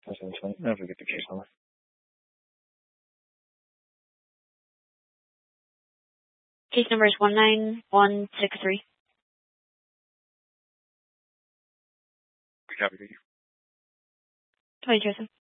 Never get the case on it. Case number is 19163. Copy. 22, sir.